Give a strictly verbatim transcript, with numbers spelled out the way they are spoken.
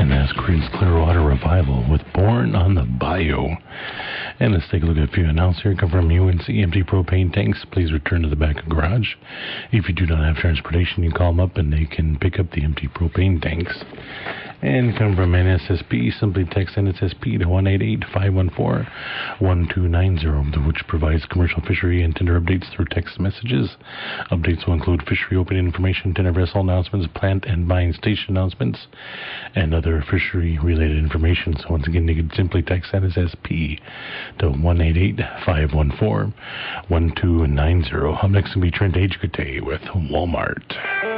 And that's Creedence Clearwater Revival with Born on the Bayou. And let's take a look at a few announcements here. Come from U N C Empty Propane Tanks. Please return to the back of the garage. If you do not have transportation, you call them up and they can pick up the empty propane tanks. And come from N S S P, simply text N S S P to one eight eight, five one four, one two nine zero, which provides commercial fishery and tender updates through text messages. Updates will include fishery opening information, tender vessel announcements, plant and buying station announcements, and other fishery-related information. So once again, you can simply text N S S P to one eight eight, five one four, one two nine zero. Up next will be Trent Age with Walmart.